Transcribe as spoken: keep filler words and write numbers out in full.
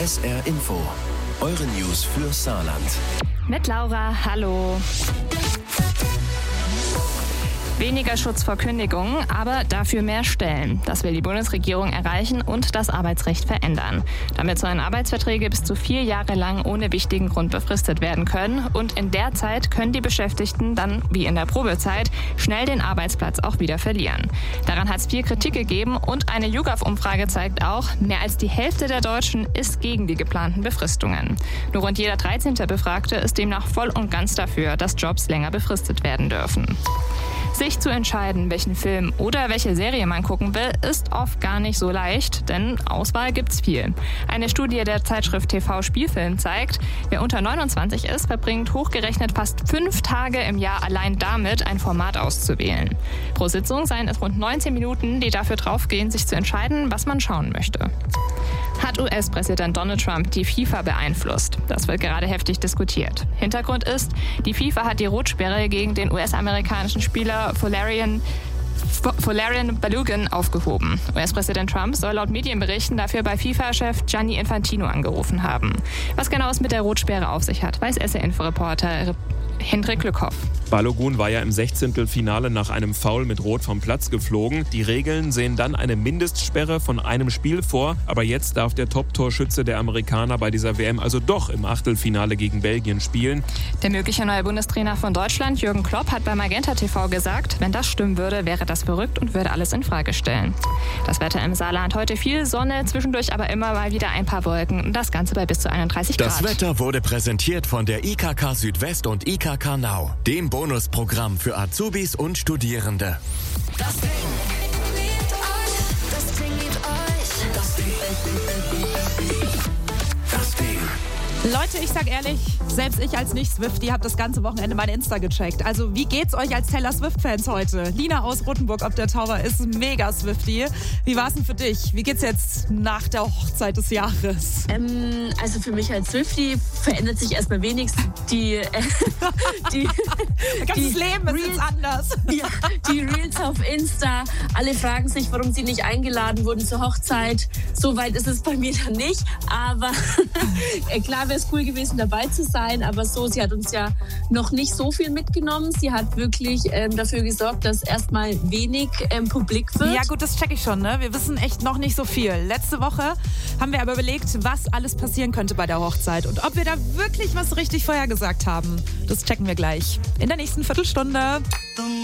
S R Info, eure News für Saarland. Mit Laura, hallo. Weniger Schutz vor Kündigungen, aber dafür mehr Stellen. Das will die Bundesregierung erreichen und das Arbeitsrecht verändern. Damit sollen Arbeitsverträge bis zu vier Jahre lang ohne wichtigen Grund befristet werden können. Und in der Zeit können die Beschäftigten dann, wie in der Probezeit, schnell den Arbeitsplatz auch wieder verlieren. Daran hat es viel Kritik gegeben und eine YouGov-Umfrage zeigt auch, mehr als die Hälfte der Deutschen ist gegen die geplanten Befristungen. Nur rund jeder dreizehnte Befragte ist demnach voll und ganz dafür, dass Jobs länger befristet werden dürfen. Sich zu entscheiden, welchen Film oder welche Serie man gucken will, ist oft gar nicht so leicht, denn Auswahl gibt's viel. Eine Studie der Zeitschrift T V Spielfilm zeigt, wer unter neunundzwanzig ist, verbringt hochgerechnet fast fünf Tage im Jahr allein damit, ein Format auszuwählen. Pro Sitzung seien es rund neunzehn Minuten, die dafür draufgehen, sich zu entscheiden, was man schauen möchte. Hat U S-Präsident Donald Trump die FIFA beeinflusst? Das wird gerade heftig diskutiert. Hintergrund ist, die FIFA hat die Rotsperre gegen den U S-amerikanischen Spieler Valerian Valerian Balogun aufgehoben. U S-Präsident Trump soll laut Medienberichten dafür bei FIFA-Chef Gianni Infantino angerufen haben. Was genau es mit der Rotsperre auf sich hat, weiß S R-Info-Reporter Hendrik Lückhoff. Balogun war ja im Sechzehntelfinale nach einem Foul mit Rot vom Platz geflogen. Die Regeln sehen dann eine Mindestsperre von einem Spiel vor. Aber jetzt darf der Top-Torschütze der Amerikaner bei dieser W M also doch im Achtelfinale gegen Belgien spielen. Der mögliche neue Bundestrainer von Deutschland, Jürgen Klopp, hat bei Magenta T V gesagt, wenn das stimmen würde, wäre das verrückt und würde alles in Frage stellen. Das Wetter im Saarland: heute viel Sonne, zwischendurch aber immer mal wieder ein paar Wolken. Das Ganze bei bis zu einunddreißig Grad. Das Wetter wurde präsentiert von der I K K Südwest und I K K Now, dem Bonusprogramm für Azubis und Studierende. Das Ding liebt euch, das Ding liebt euch, das Ding, Das Ding. Leute, ich sag ehrlich, selbst ich als Nicht-Swiftie habe das ganze Wochenende mein Insta gecheckt. Also wie geht's euch als Taylor Swift-Fans heute? Lina aus Rothenburg auf der Tower ist mega Swiftie. Wie war's denn für dich? Wie geht's jetzt nach der Hochzeit des Jahres? Ähm, also für mich als Swiftie verändert sich erstmal wenigstens die... Äh, die Mein ganzes die Leben ist Reels, jetzt anders. Ja, die Reels auf Insta. Alle fragen sich, warum sie nicht eingeladen wurden zur Hochzeit. So weit ist es bei mir dann nicht. Aber klar wäre es cool gewesen, dabei zu sein. Aber so, sie hat uns ja noch nicht so viel mitgenommen. Sie hat wirklich ähm, dafür gesorgt, dass erstmal wenig ähm, publik wird. Ja gut, das check ich schon, ne? Wir wissen echt noch nicht so viel. Letzte Woche haben wir aber überlegt, was alles passieren könnte bei der Hochzeit. Und ob wir da wirklich was richtig vorhergesagt haben, das checken wir gleich in der nächsten Viertelstunde.